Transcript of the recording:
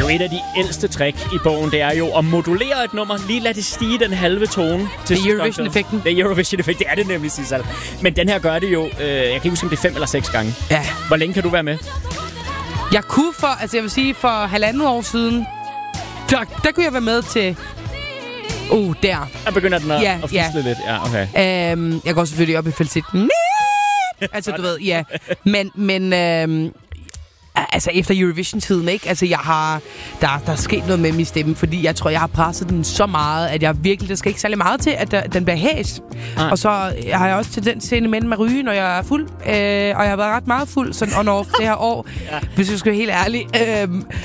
jo et af de ældste trick i bogen, det er jo at modulere et nummer, lige lade det stige den halve tone. Det er Eurovision-effekten. Det er Eurovision-effekt, det er det nemlig, Sissal. Men den her gør det jo, jeg kan ikke huske, om det er 5 eller 6 gange. Ja. Hvor længe kan du være med? Jeg kunne jeg vil sige, for 1,5 år siden, der kunne jeg være med til... der. Der begynder den at fisle lidt. Ja, okay. Jeg går selvfølgelig op i falsetten. Altså, du ved, ja. Men altså, efter Eurovision-tiden, ikke? Altså, der er sket noget med min stemme, fordi jeg tror, jeg har presset den så meget, at jeg virkelig, der skal ikke særlig meget til, at den bliver hæs. Og så har jeg også tendens til imellem at ryge, når jeg er fuld. Og jeg har været ret meget fuld, sådan on-off det her år, hvis jeg skal være helt ærlig.